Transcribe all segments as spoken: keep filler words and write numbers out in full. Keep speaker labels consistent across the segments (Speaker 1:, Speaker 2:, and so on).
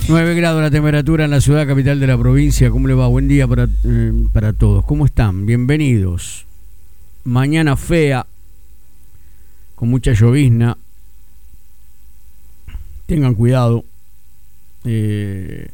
Speaker 1: nueve grados la temperatura en la ciudad capital de la provincia. ¿Cómo le va? Buen día para, eh, para todos. ¿Cómo están? Bienvenidos. Mañana fea, con mucha llovizna. Tengan cuidado. Eh,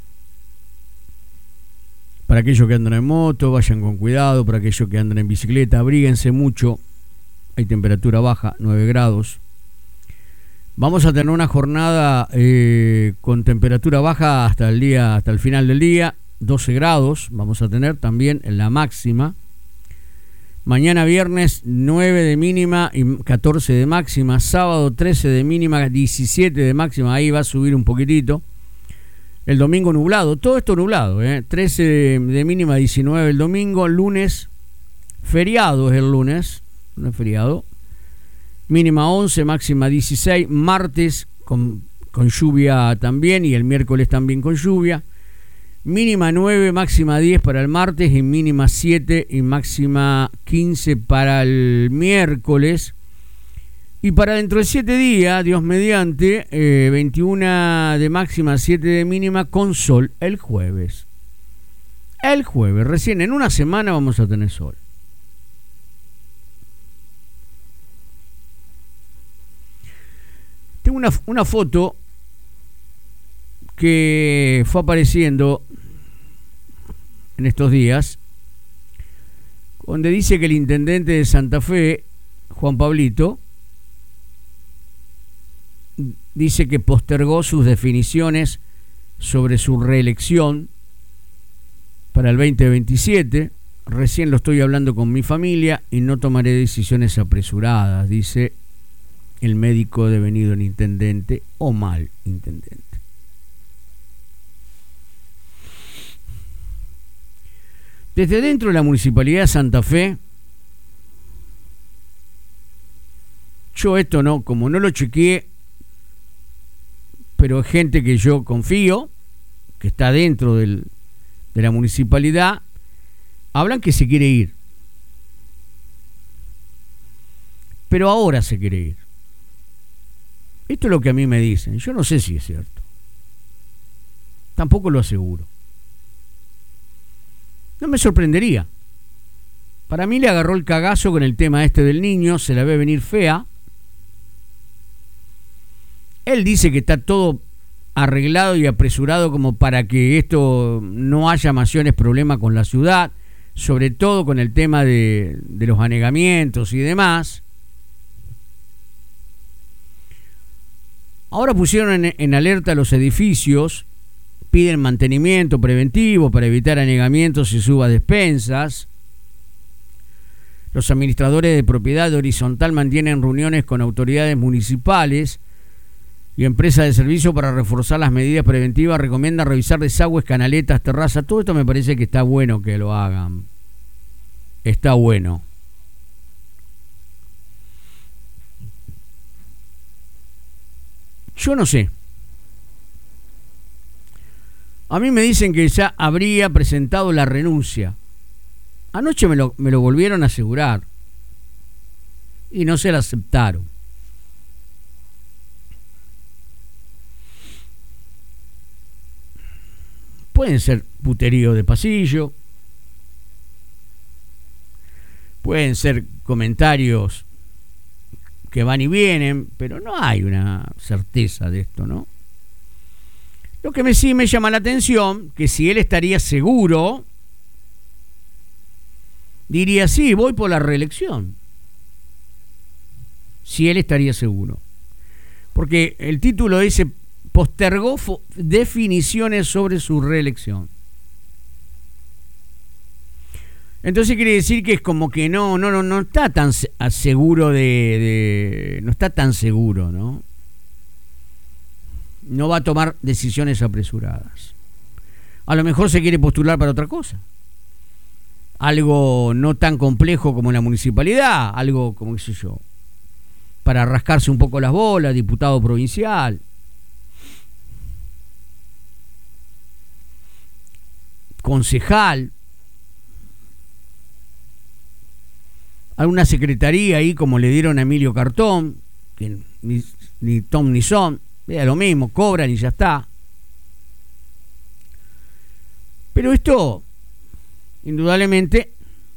Speaker 1: para aquellos que andan en moto, vayan con cuidado. Para aquellos que andan en bicicleta, abríguense mucho. Hay temperatura baja, nueve grados. Vamos a tener una jornada eh, con temperatura baja hasta el día, hasta el final del día, doce grados. Vamos a tener también en la máxima. Mañana viernes nueve de mínima y catorce de máxima. Sábado trece de mínima, diecisiete de máxima. Ahí va a subir un poquitito. El domingo nublado, todo esto nublado, ¿eh? trece de, de mínima, diecinueve el domingo. Lunes, feriado es el lunes, no es feriado. Mínima once, máxima dieciséis. Martes con, con lluvia también, y el miércoles también con lluvia. Mínima nueve, máxima diez para el martes, y mínima siete y máxima quince para el miércoles. Y para dentro de siete días, Dios mediante, eh, veintiuno de máxima, siete de mínima, con sol el jueves. El jueves, recién en una semana vamos a tener sol. Tengo una, una foto que fue apareciendo en estos días, donde dice que el intendente de Santa Fe, Juan Pablito, dice que postergó sus definiciones sobre su reelección para el veinte veintisiete. Recién lo estoy hablando con mi familia y no tomaré decisiones apresuradas, dice el médico devenido en intendente o mal intendente. Desde dentro de la Municipalidad de Santa Fe, yo esto no, como no lo chequeé, pero es gente que yo confío, que está dentro del, de la municipalidad, hablan que se quiere ir. Pero ahora se quiere ir. Esto es lo que a mí me dicen. Yo no sé si es cierto. Tampoco lo aseguro. No me sorprendería. Para mí le agarró el cagazo con el tema este del niño, se la ve venir fea. Él dice que está todo arreglado y apresurado como para que esto no haya mayores problemas con la ciudad, sobre todo con el tema de, de los anegamientos y demás. Ahora pusieron en, en alerta los edificios, piden mantenimiento preventivo para evitar anegamientos y suba de expensas. Los administradores de propiedad de Horizontal mantienen reuniones con autoridades municipales y empresas de servicio para reforzar las medidas preventivas. Recomiendan revisar desagües, canaletas, terrazas. Todo esto me parece que está bueno que lo hagan. Está bueno. Yo no sé. A mí me dicen que ya habría presentado la renuncia. Anoche me lo, me lo volvieron a asegurar. Y no se la aceptaron. Pueden ser puterío de pasillo. Pueden ser comentarios que van y vienen, pero no hay una certeza de esto, ¿no? Lo que me, sí me llama la atención, que si él estaría seguro, diría, sí, voy por la reelección. Si él estaría seguro. Porque el título dice, postergó definiciones sobre su reelección. Entonces quiere decir que es como que no, no, no, no está tan seguro de, de, no está tan seguro, ¿no? No va a tomar decisiones apresuradas. A lo mejor se quiere postular para otra cosa. Algo no tan complejo como la municipalidad, algo como qué sé yo, para rascarse un poco las bolas, diputado provincial. Concejal. Alguna secretaría ahí como le dieron a Emilio Cartón, que ni, ni Tom ni son, era lo mismo, cobran y ya está. Pero esto, indudablemente,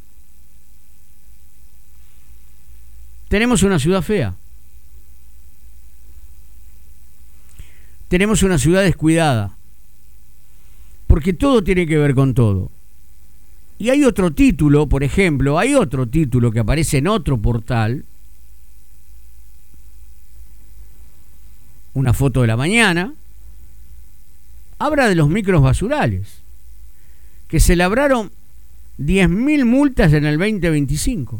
Speaker 1: tenemos una ciudad fea. Tenemos una ciudad descuidada. Porque todo tiene que ver con todo. Y hay otro título, por ejemplo, hay otro título que aparece en otro portal, una foto de la mañana, habla de los micros basurales, que se labraron diez mil multas en el veinte veinticinco.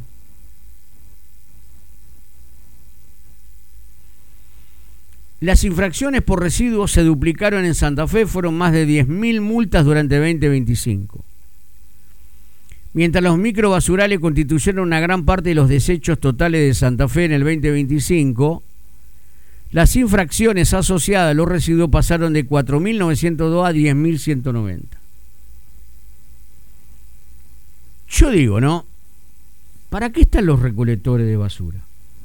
Speaker 1: Las infracciones por residuos se duplicaron en Santa Fe, fueron más de diez mil multas durante el veinte veinticinco. Mientras los microbasurales constituyeron una gran parte de los desechos totales de Santa Fe en el veinte veinticinco, las infracciones asociadas a los residuos pasaron de cuatro mil novecientos dos a diez mil ciento noventa. Yo digo, ¿no? ¿Para qué están los recolectores de basura?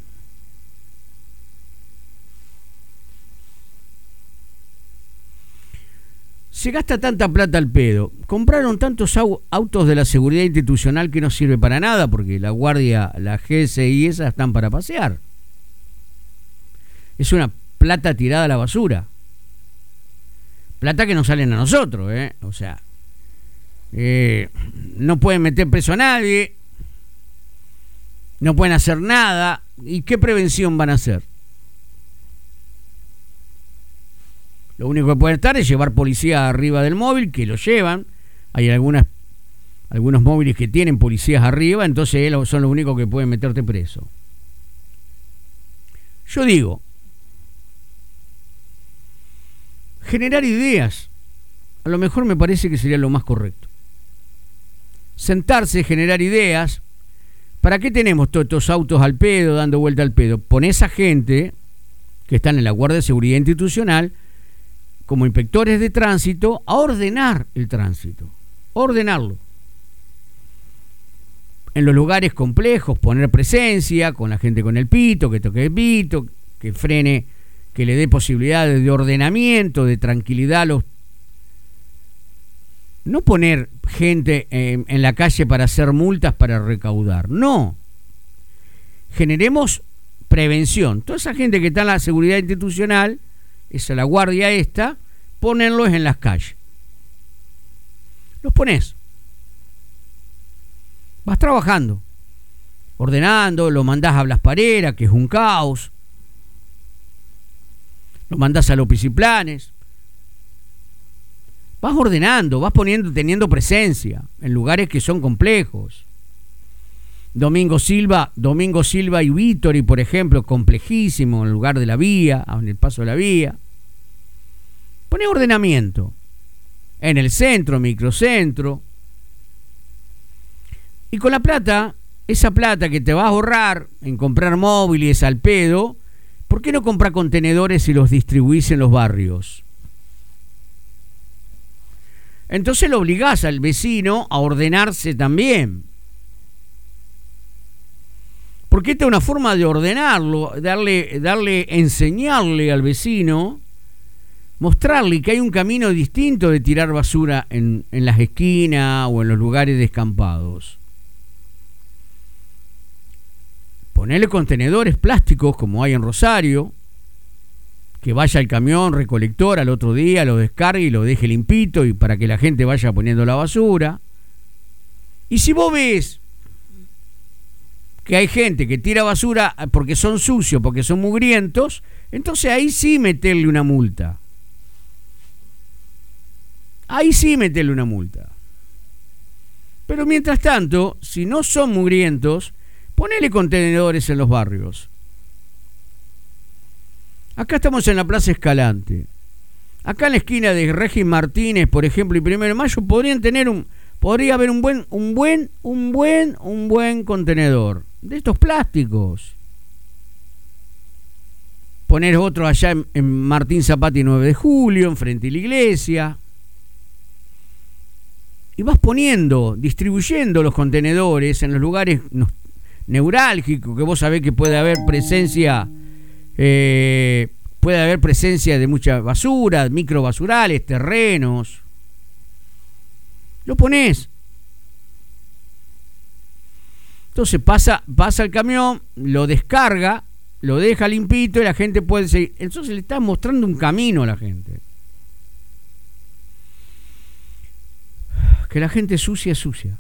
Speaker 1: Se gasta tanta plata al pedo. Compraron tantos au- autos de la seguridad institucional que no sirve para nada, porque la guardia, la G S I, esas están para pasear. Es una plata tirada a la basura. Plata que nos salen a nosotros, ¿eh? O sea, eh, no pueden meter preso a nadie, no pueden hacer nada. ¿Y qué prevención van a hacer? Lo único que pueden estar es llevar policía arriba del móvil, que lo llevan. Hay algunas, algunos móviles que tienen policías arriba, entonces son los únicos que pueden meterte preso. Yo digo, generar ideas, a lo mejor me parece que sería lo más correcto. Sentarse, generar ideas. ¿Para qué tenemos todos estos autos al pedo, dando vuelta al pedo? Ponés a gente que están en la Guardia de Seguridad Institucional como inspectores de tránsito a ordenar el tránsito, ordenarlo. En los lugares complejos, poner presencia con la gente con el pito, que toque el pito, que frene, que le dé posibilidades de ordenamiento, de tranquilidad a los... No poner gente en, en la calle para hacer multas para recaudar, no. Generemos prevención. Toda esa gente que está en la seguridad institucional, esa la guardia esta, ponerlos en las calles. Los pones. Vas trabajando, ordenando, lo mandás a Blas Parera, que es un caos. Lo mandás a los pisciplanes. Vas ordenando, vas poniendo, teniendo presencia en lugares que son complejos. Domingo Silva, Domingo Silva y Vítori, por ejemplo, complejísimo, en el lugar de la vía, en el paso de la vía. Poné ordenamiento. En el centro, microcentro. Y con la plata, esa plata que te vas a ahorrar en comprar móviles al pedo, ¿por qué no comprar contenedores y los distribuís en los barrios? Entonces lo obligás al vecino a ordenarse también. Porque esta es una forma de ordenarlo, darle, darle, enseñarle al vecino, mostrarle que hay un camino distinto de tirar basura en, en las esquinas o en los lugares descampados. Ponerle contenedores plásticos como hay en Rosario, que vaya el camión recolector al otro día, lo descargue y lo deje limpito y para que la gente vaya poniendo la basura. Y si vos ves que hay gente que tira basura porque son sucios, porque son mugrientos, entonces ahí sí meterle una multa. Ahí sí meterle una multa. Pero mientras tanto, si no son mugrientos, ponele contenedores en los barrios. Acá estamos en la Plaza Escalante. Acá en la esquina de Regis Martínez, por ejemplo, y Primero de Mayo, podrían tener un, podría haber un buen, un buen, un buen, un buen contenedor de estos plásticos. Poner otro allá en, en Martín Zapata y nueve de julio, enfrente de la iglesia. Y vas poniendo, distribuyendo los contenedores en los lugares neurálgicos, que vos sabés que puede haber presencia, eh, puede haber presencia de mucha basura, microbasurales, terrenos. Lo pones. Entonces pasa, pasa el camión, lo descarga, lo deja limpito y la gente puede seguir. Entonces le estás mostrando un camino a la gente. Que la gente sucia es sucia.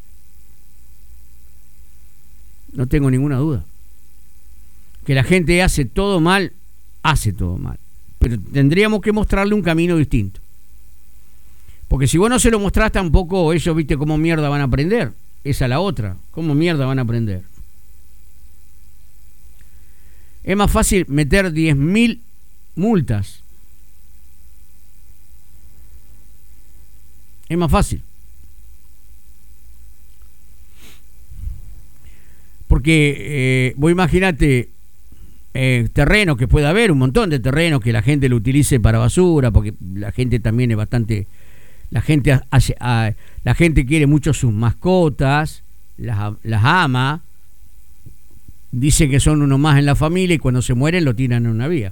Speaker 1: No tengo ninguna duda. Que la gente hace todo mal, hace todo mal. Pero tendríamos que mostrarle un camino distinto. Porque si vos no se lo mostrás tampoco, ellos, viste, cómo mierda van a aprender. Esa es la otra. ¿Cómo mierda van a aprender? Es más fácil meter diez mil multas. Es más fácil. Porque eh, vos imagínate eh, terrenos que pueda haber, un montón de terrenos que la gente lo utilice para basura, porque la gente también es bastante... La gente hace, a, la gente quiere mucho sus mascotas, las, las ama, dice que son uno más en la familia y cuando se mueren lo tiran en una vía.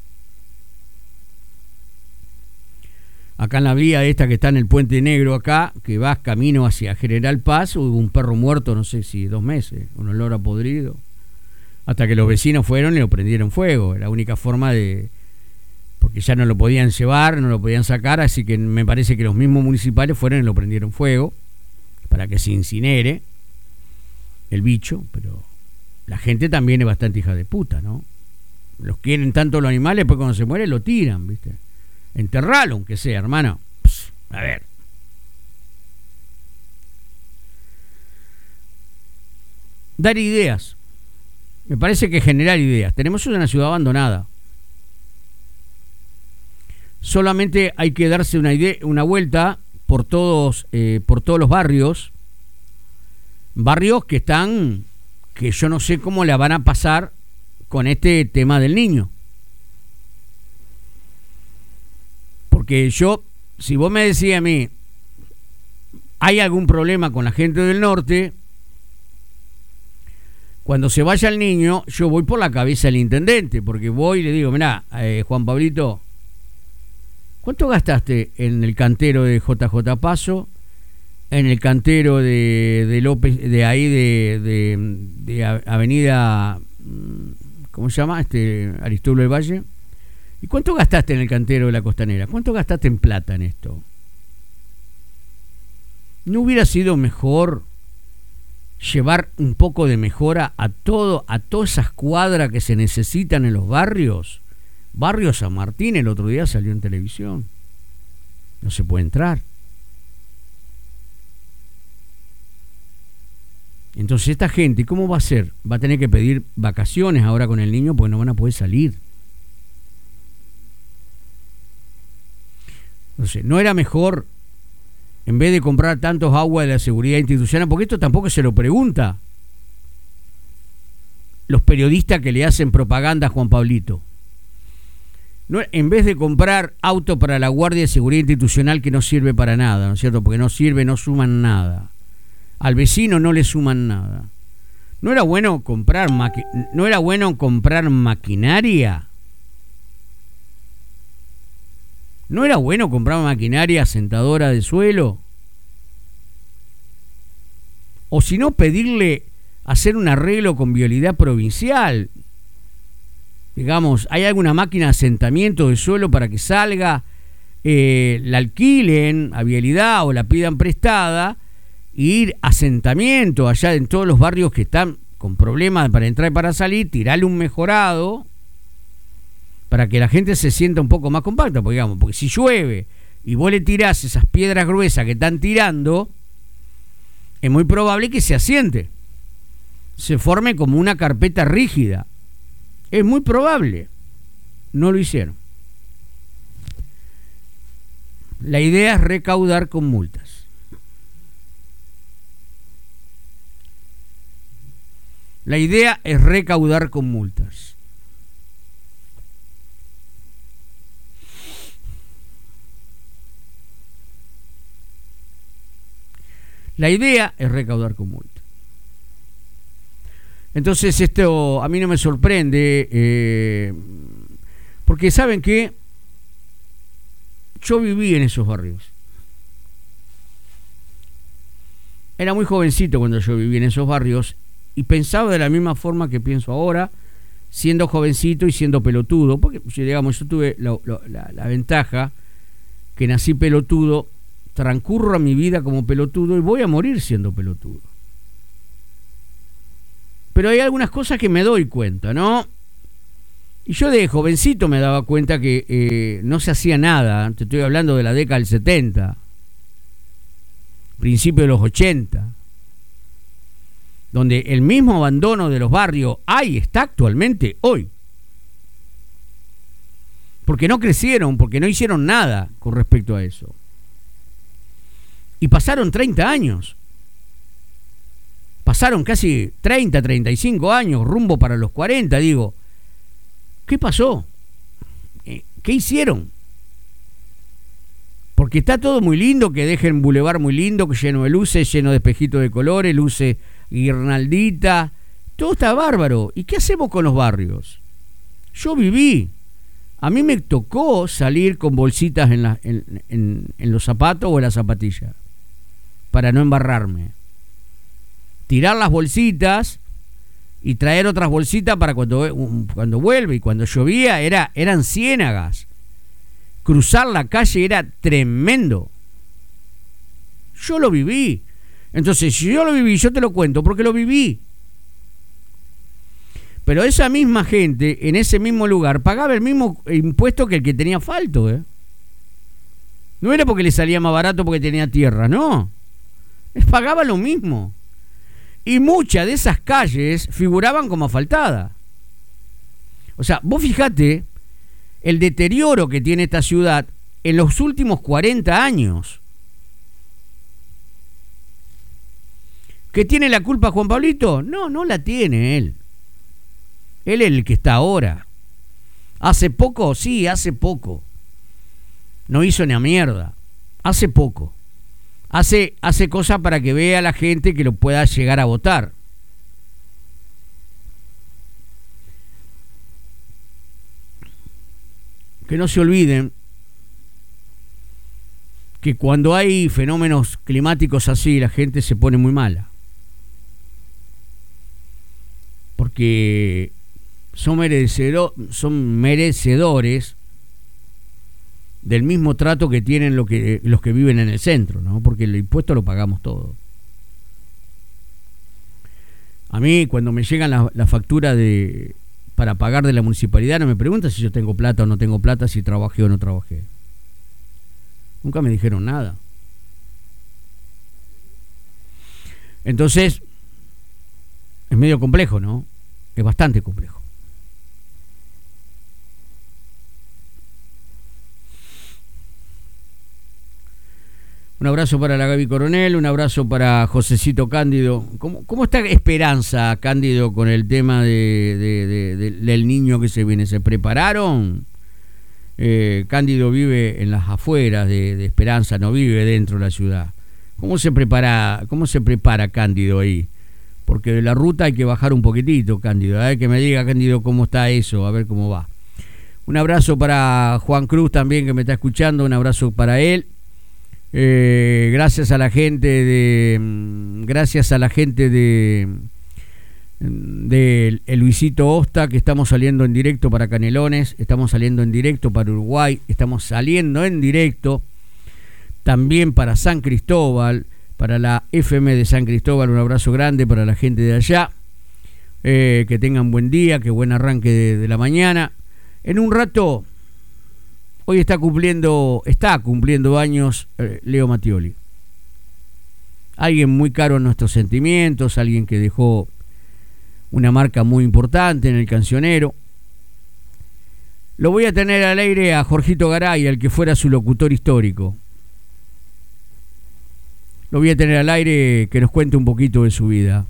Speaker 1: Acá en la vía esta que está en el Puente Negro acá, que va camino hacia General Paz, hubo un perro muerto, no sé si dos meses, un olor a podrido, hasta que los vecinos fueron y lo prendieron fuego. La única forma de... porque ya no lo podían llevar, no lo podían sacar, así que me parece que los mismos municipales fueron y lo prendieron fuego para que se incinere el bicho. Pero la gente también es bastante hija de puta, ¿no? Los quieren tanto los animales, después cuando se mueren lo tiran, ¿viste? Enterralo, aunque sea, hermano. Pss, a ver. Dar ideas. Me parece que generar ideas. Tenemos una ciudad abandonada. Solamente hay que darse una idea, una vuelta por todos, eh, por todos los barrios, barrios que están, que yo no sé cómo la van a pasar con este tema del niño. Porque yo, si vos me decís a mí, hay algún problema con la gente del norte, cuando se vaya el niño, yo voy por la cabeza del intendente, porque voy y le digo, mirá, eh, Juan Pablito, ¿cuánto gastaste en el cantero de J J Paso, en el cantero de, de López, de ahí de, de, de Avenida, ¿cómo se llama? Este Aristóbulo del Valle? ¿Y cuánto gastaste en el cantero de la Costanera? ¿Cuánto gastaste en plata en esto? ¿No hubiera sido mejor llevar un poco de mejora a todo, a todas esas cuadras que se necesitan en los barrios? Barrio San Martín el otro día salió en televisión. No se puede entrar. Entonces esta gente, ¿cómo va a ser? Va a tener que pedir vacaciones ahora con el niño porque no van a poder salir. Entonces, ¿no era mejor, en vez de comprar tantos aguas de la seguridad institucional, porque esto tampoco se lo pregunta los periodistas que le hacen propaganda a Juan Pablito? No, en vez de comprar auto para la Guardia de Seguridad Institucional, que no sirve para nada, ¿no es cierto? Porque no sirve, no suman nada. Al vecino no le suman nada. ¿No era bueno comprar maqui- no era bueno comprar maquinaria? ¿No era bueno comprar maquinaria asentadora de suelo? O si no, pedirle hacer un arreglo con vialidad provincial. Digamos, hay alguna máquina de asentamiento de suelo para que salga, eh, la alquilen a vialidad o la pidan prestada, e ir a asentamiento allá en todos los barrios que están con problemas para entrar y para salir, tirarle un mejorado para que la gente se sienta un poco más compacta, porque, digamos, porque si llueve y vos le tirás esas piedras gruesas que están tirando, es muy probable que se asiente, se forme como una carpeta rígida. Es muy probable. No lo hicieron. La idea es recaudar con multas. La idea es recaudar con multas. La idea es recaudar con multas. Entonces esto a mí no me sorprende, eh, porque ¿saben qué? Yo viví en esos barrios. Era muy jovencito cuando yo viví en esos barrios y pensaba de la misma forma que pienso ahora, siendo jovencito y siendo pelotudo, porque digamos, yo tuve la, la, la ventaja que nací pelotudo, transcurro mi vida como pelotudo y voy a morir siendo pelotudo. Pero hay algunas cosas que me doy cuenta, ¿no? Y yo de jovencito me daba cuenta que eh, no se hacía nada. Te estoy hablando de la década del setenta, principio de los ochenta, donde el mismo abandono de los barrios hay, está actualmente hoy. Porque no crecieron, porque no hicieron nada con respecto a eso. Y pasaron treinta años. Pasaron casi treinta, treinta y cinco años, rumbo para los cuarenta, digo. ¿Qué pasó? ¿Qué hicieron? Porque está todo muy lindo, que dejen bulevar muy lindo, que lleno de luces, lleno de espejitos de colores, luces guirnaldita, todo está bárbaro. ¿Y qué hacemos con los barrios? Yo viví, a mí me tocó salir con bolsitas en, la, en, en, en los zapatos o en las zapatillas, para no embarrarme. Tirar las bolsitas y traer otras bolsitas para cuando, cuando vuelve. Y cuando llovía era, eran ciénagas. Cruzar la calle era tremendo. Yo lo viví. Entonces, si yo lo viví, yo te lo cuento porque lo viví. Pero esa misma gente, en ese mismo lugar, pagaba el mismo impuesto que el que tenía asfalto, ¿eh? No era porque le salía más barato porque tenía tierra, no. Les pagaba lo mismo. Y muchas de esas calles figuraban como asfaltadas. O sea, vos fijate el deterioro que tiene esta ciudad en los últimos cuarenta años. ¿Que tiene la culpa Juan Pablito? No, no la tiene él. Él es el que está ahora. ¿Hace poco? Sí, hace poco. No hizo ni a mierda. Hace poco. Hace, hace cosas para que vea la gente que lo pueda llegar a votar. Que no se olviden que cuando hay fenómenos climáticos así, la gente se pone muy mala. Porque son, merecedor, son merecedores del mismo trato que tienen lo que, los que viven en el centro, ¿no? Porque el impuesto lo pagamos todo. A mí, cuando me llegan la, la factura de para pagar de la municipalidad, no me preguntan si yo tengo plata o no tengo plata, si trabajé o no trabajé. Nunca me dijeron nada. Entonces, es medio complejo, ¿no? Es bastante complejo. Un abrazo para la Gaby Coronel, un abrazo para Josecito Cándido. ¿Cómo, cómo está Esperanza, Cándido, con el tema de, de, de, de, del niño que se viene? ¿Se prepararon? Eh, Cándido vive en las afueras de, de Esperanza, no vive dentro de la ciudad. ¿Cómo se prepara, cómo se prepara Cándido ahí? Porque de la ruta hay que bajar un poquitito, Cándido. A ver, que me diga, Cándido, cómo está eso, a ver cómo va. Un abrazo para Juan Cruz también, que me está escuchando, un abrazo para él. Eh, gracias a la gente de gracias a la gente de de el Luisito Osta, que estamos saliendo en directo para Canelones, estamos saliendo en directo para Uruguay, estamos saliendo en directo también para San Cristóbal, para la F M de San Cristóbal. Un abrazo grande para la gente de allá, eh, que tengan buen día, que buen arranque de, de la mañana. En un rato, hoy está cumpliendo, está cumpliendo años eh, Leo Mattioli. Alguien muy caro en nuestros sentimientos, alguien que dejó una marca muy importante en el cancionero. Lo voy a tener al aire a Jorgito Garay, al que fuera su locutor histórico. Lo voy a tener al aire, que nos cuente un poquito de su vida.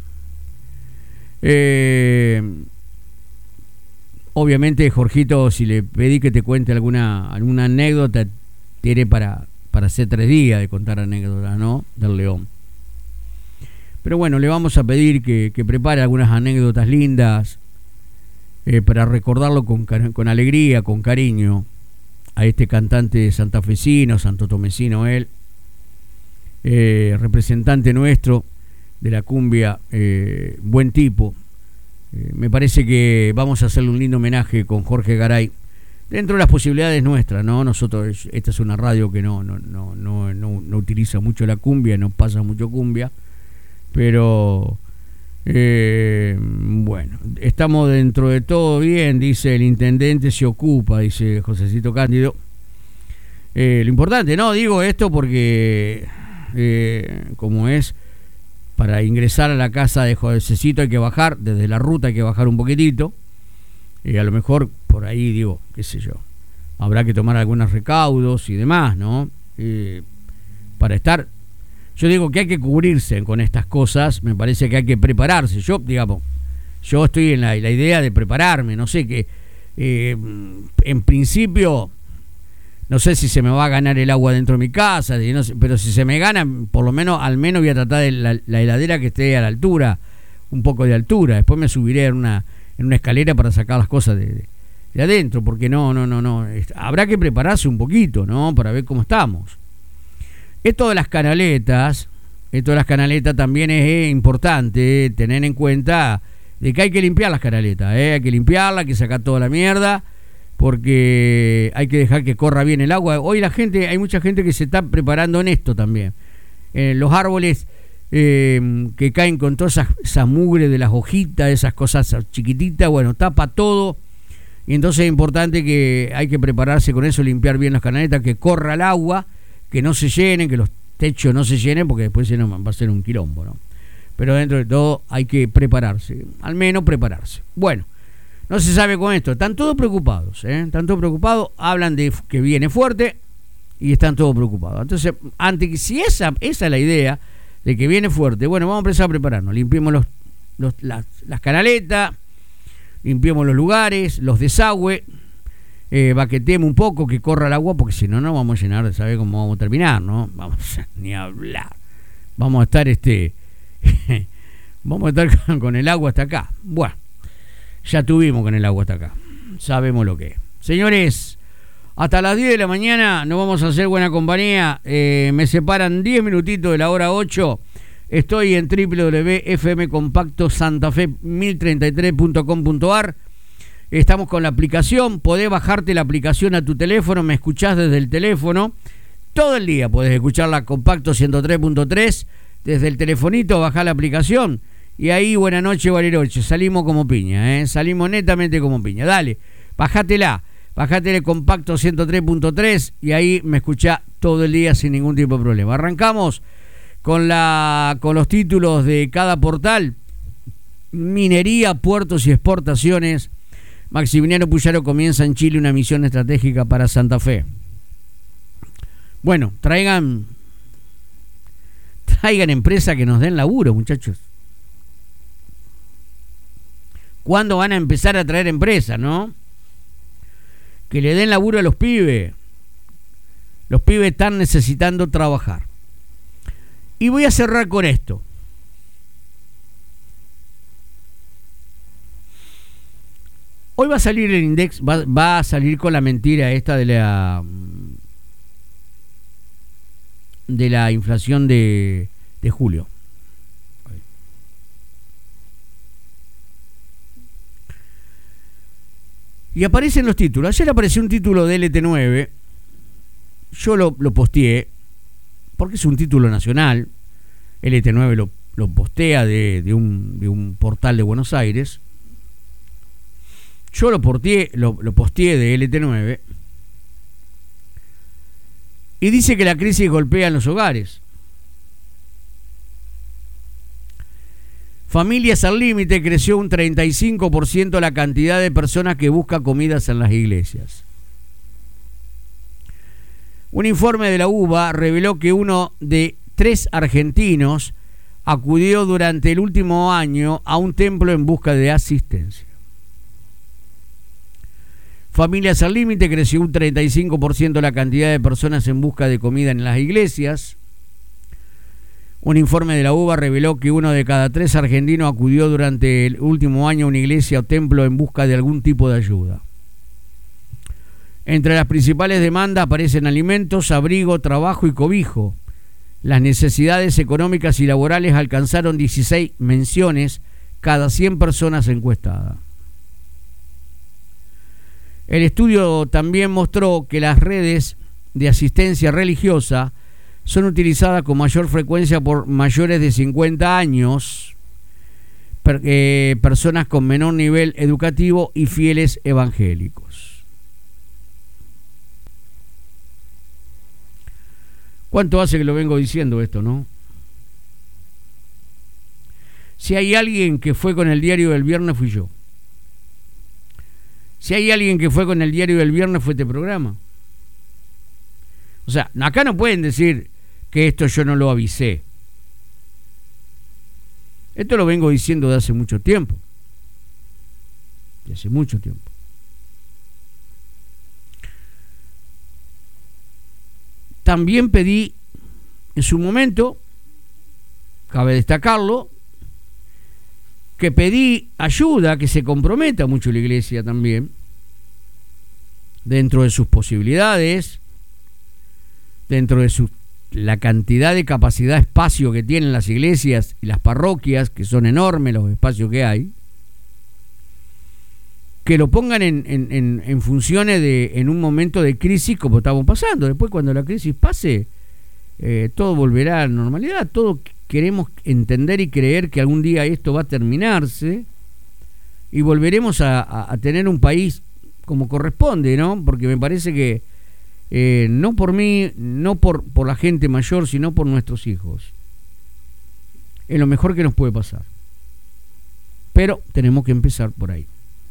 Speaker 1: Eh... Obviamente, Jorgito, si le pedí que te cuente alguna alguna anécdota, tiene para, para hacer tres días de contar anécdotas, ¿no? Del León. Pero bueno, le vamos a pedir que, que prepare algunas anécdotas lindas eh, para recordarlo con, con alegría, con cariño, a este cantante santafesino, santotomecino él, eh, representante nuestro de la cumbia, eh, buen tipo. Eh, me parece que vamos a hacerle un lindo homenaje con Jorge Garay, dentro de las posibilidades nuestras, ¿no? Nosotros, esta es una radio que no, no, no, no, no, no utiliza mucho la cumbia, no pasa mucho cumbia, pero eh, bueno, estamos dentro de todo bien, dice el intendente se ocupa, dice Josecito Cándido. Eh, lo importante, no, digo esto porque eh, como es, para ingresar a la casa de Josecito hay que bajar, desde la ruta hay que bajar un poquitito, y a lo mejor por ahí, digo, qué sé yo, habrá que tomar algunos recaudos y demás, ¿no? Eh, para estar, yo digo que hay que cubrirse con estas cosas, me parece que hay que prepararse. Yo, digamos, yo estoy en la, la idea de prepararme, no sé, que eh, en principio, no sé si se me va a ganar el agua dentro de mi casa, no sé, pero si se me gana, por lo menos, al menos voy a tratar de la, la heladera que esté a la altura, un poco de altura, después me subiré en una, en una escalera para sacar las cosas de, de, de adentro, porque no, no, no, no, habrá que prepararse un poquito, ¿no? Para ver cómo estamos. Esto de las canaletas, esto de las canaletas también es eh, importante eh, tener en cuenta de que hay que limpiar las canaletas, eh, hay que limpiarlas, hay que sacar toda la mierda, porque hay que dejar que corra bien el agua. Hoy la gente, hay mucha gente que se está preparando en esto también. Eh, los árboles eh, que caen con toda esa, esa mugre de las hojitas, esas cosas chiquititas, bueno, tapa todo. Y entonces es importante que hay que prepararse con eso, limpiar bien las canaletas, que corra el agua, que no se llenen, que los techos no se llenen, porque después se nos va a ser un quilombo, ¿no? Pero dentro de todo hay que prepararse, al menos prepararse. Bueno, no se sabe con esto, están todos preocupados, ¿eh? Están todos preocupados, hablan de que viene fuerte y están todos preocupados. Entonces, antes que si esa, esa es la idea de que viene fuerte, bueno, vamos a empezar a prepararnos, limpiemos los, los, las, las canaletas, limpiemos los lugares, los desagües, eh, baquetemos un poco, que corra el agua, porque si no, no vamos a llenar de saber cómo vamos a terminar, ¿no? Vamos a, ni a hablar. Vamos a estar, este, vamos a estar con, con el agua hasta acá. Bueno. Ya tuvimos con el agua hasta acá. Sabemos lo que es. Señores, hasta las diez de la mañana nos vamos a hacer buena compañía. Eh, me separan diez minutitos de la hora ocho. Estoy en doble u doble u doble u punto f m compacto santa fe mil treinta y tres punto com punto a r. Estamos con la aplicación. Podés bajarte la aplicación a tu teléfono. Me escuchás desde el teléfono. Todo el día podés escuchar la Compacto ciento tres punto tres. Desde el telefonito bajá la aplicación. Y ahí, buena noche, Bariloche, salimos como piña, ¿eh? Salimos netamente como piña. Dale, bajátela, bajátela Compacto ciento tres punto tres y ahí me escuchá todo el día sin ningún tipo de problema. Arrancamos con, la, con los títulos de cada portal. Minería, puertos y exportaciones. Maximiliano Puyaro comienza en Chile una misión estratégica para Santa Fe. Bueno, traigan, traigan empresas que nos den laburo, muchachos. ¿Cuándo van a empezar a traer empresas, no? Que le den laburo a los pibes. Los pibes están necesitando trabajar. Y voy a cerrar con esto. Hoy va a salir el Index, va, va a salir con la mentira esta de la de la inflación de, de julio. Y aparecen los títulos. Ayer apareció un título de L T nueve. Yo lo, lo posteé, porque es un título nacional. L T nueve lo, lo postea de, de, un, de un portal de Buenos Aires. Yo lo, porteé, lo, lo posteé de L T nueve. Y dice que la crisis golpea en los hogares. Familias al límite, creció un treinta y cinco por ciento la cantidad de personas que busca comidas en las iglesias. Un informe de la U B A reveló que uno de tres argentinos acudió durante el último año a un templo en busca de asistencia. Familias al límite, creció un treinta y cinco por ciento la cantidad de personas en busca de comida en las iglesias. Un informe de la U B A reveló que uno de cada tres argentinos acudió durante el último año a una iglesia o templo en busca de algún tipo de ayuda. Entre las principales demandas aparecen alimentos, abrigo, trabajo y cobijo. Las necesidades económicas y laborales alcanzaron dieciséis menciones cada cien personas encuestadas. El estudio también mostró que las redes de asistencia religiosa son utilizadas con mayor frecuencia por mayores de cincuenta años, per, eh, personas con menor nivel educativo y fieles evangélicos. ¿Cuánto hace que lo vengo diciendo esto, no? Si hay alguien que fue con el diario del viernes, fui yo. Si hay alguien que fue con el diario del viernes, fue este programa. O sea, acá no pueden decir que esto yo no lo avisé. Esto lo vengo diciendo de hace mucho tiempo. De hace mucho tiempo. También pedí en su momento, cabe destacarlo, que pedí ayuda, que se comprometa mucho la iglesia también, dentro de sus posibilidades, dentro de su, la cantidad de capacidad, espacio que tienen las iglesias y las parroquias, que son enormes los espacios que hay, que lo pongan en, en, en, en funciones de, en un momento de crisis como estamos pasando. Después, cuando la crisis pase, eh, todo volverá a la normalidad. Todos queremos entender y creer que algún día esto va a terminarse y volveremos a, a, a tener un país como corresponde, ¿no? Porque me parece que eh, no por mí, no por, por la gente mayor, sino por nuestros hijos, es lo mejor que nos puede pasar. Pero tenemos que empezar por ahí.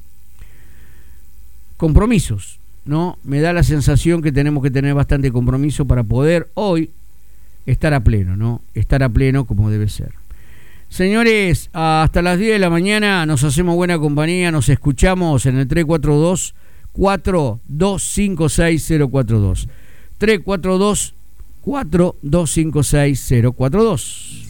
Speaker 1: Compromisos, ¿no? Me da la sensación que tenemos que tener bastante compromiso para poder hoy estar a pleno, ¿no? Estar a pleno como debe ser. Señores, hasta las diez de la mañana nos hacemos buena compañía, nos escuchamos en el tres cuatro dos, cuatro dos cinco seis, cero cuatro dos. tres cuatro dos, cuatro dos cinco seis, cero cuatro dos.